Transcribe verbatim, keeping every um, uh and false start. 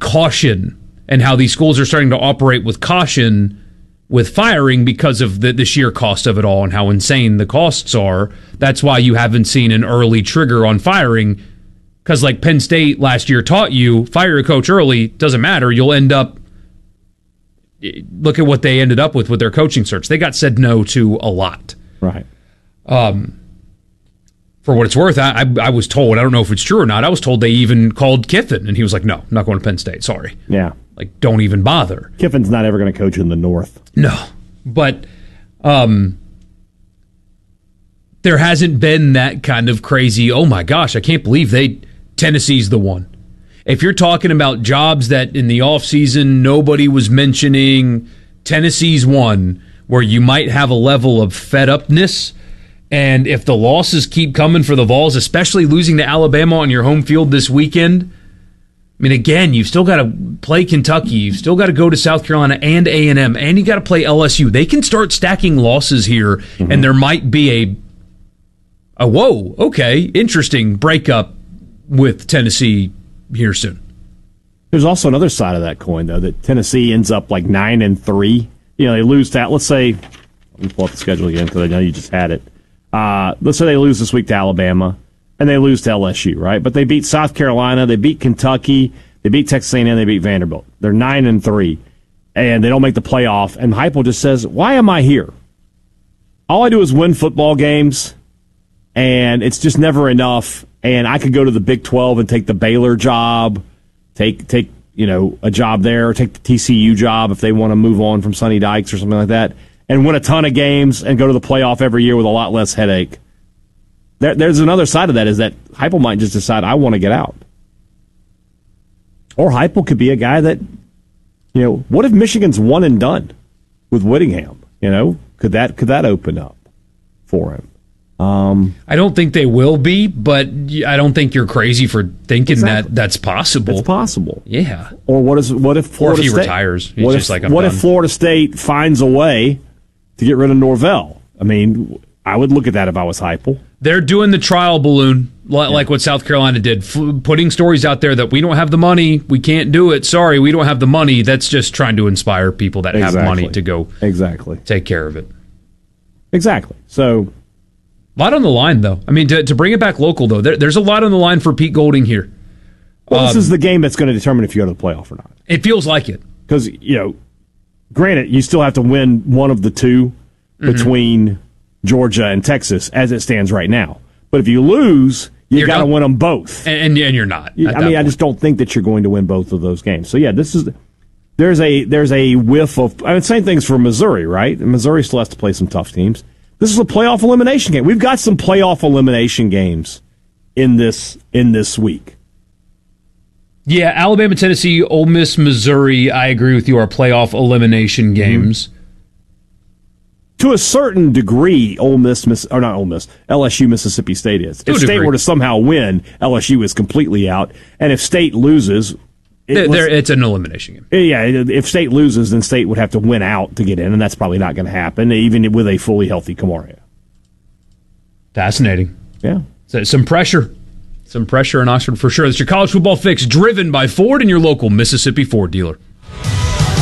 caution and how these schools are starting to operate with caution with firing because of the, the sheer cost of it all and how insane the costs are. That's why you haven't seen an early trigger on firing, because like Penn State last year taught you, fire a coach early, doesn't matter. You'll end up, look at what they ended up with with their coaching search. They got said no to a lot. Right. Um, for what it's worth, I, I, I was told, I don't know if it's true or not, I was told they even called Kiffin, and he was like, no, I'm not going to Penn State, sorry. Yeah. Like, don't even bother. Kiffin's not ever going to coach in the North. No. But um, there hasn't been that kind of crazy, oh my gosh, I can't believe they Tennessee's the one. If you're talking about jobs that in the offseason nobody was mentioning, Tennessee's one where you might have a level of fed-upness. And if the losses keep coming for the Vols, especially losing to Alabama on your home field this weekend, I mean, again, you've still got to play Kentucky. You've still got to go to South Carolina and A and M, and you got to play L S U. They can start stacking losses here, mm-hmm. and there might be a, a, whoa, okay, interesting breakup with Tennessee here soon. There's also another side of that coin, though, that Tennessee ends up like nine and three. You know, they lose that. Let's say, let me pull up the schedule again because I know you just had it. Uh, let's say they lose this week to Alabama. And they lose to L S U, right? But they beat South Carolina, they beat Kentucky, they beat Texas A and M, they beat Vanderbilt. They're nine and three, and they don't make the playoff. And Heupel just says, "Why am I here? All I do is win football games, and it's just never enough. And I could go to the Big twelve and take the Baylor job, take take you know a job there, or take the T C U job if they want to move on from Sonny Dykes or something like that, and win a ton of games and go to the playoff every year with a lot less headache." There, there's another side of that, is that Heupel might just decide, I want to get out. Or Heupel could be a guy that, you know, what if Michigan's one and done with Whittingham? You know, could that could that open up for him? Um, I don't think they will be, but I don't think you're crazy for thinking exactly. that that's possible. It's possible. Yeah. Or what is what if Florida or if he State retires? He's what just if, like, I'm what done. if Florida State finds a way to get rid of Norvell? I mean, I would look at that if I was Heupel. They're doing the trial balloon, like yeah. what South Carolina did, F- putting stories out there that we don't have the money, we can't do it, sorry, we don't have the money. That's just trying to inspire people that exactly. have money to go exactly take care of it. Exactly. So, a lot on the line, though. I mean, to, to bring it back local, though, there, there's a lot on the line for Pete Golding here. Well, um, this is the game that's going to determine if you go to the playoff or not. It feels like it. Because, you know, granted, you still have to win one of the two mm-hmm. between Georgia and Texas as it stands right now. But if you lose, you got to win them both. And, and and you're not. I mean, point. I just don't think that you're going to win both of those games. So yeah, this is there's a there's a whiff of. I mean, same things for Missouri, right? And Missouri still has to play some tough teams. This is a playoff elimination game. We've got some playoff elimination games in this in this week. Yeah, Alabama, Tennessee, Ole Miss, Missouri. I agree with you. Are playoff elimination games. Mm-hmm. To a certain degree, Ole Miss, Miss, or not Ole Miss, L S U, Mississippi State is. If State degree. were to somehow win, L S U is completely out. And if State loses, it there, it's an elimination game. Yeah, if State loses, then State would have to win out to get in, and that's probably not going to happen, even with a fully healthy Kamaria. Fascinating. Yeah. So some pressure. Some pressure in Oxford for sure. That's your college football fix, driven by Ford and your local Mississippi Ford dealer.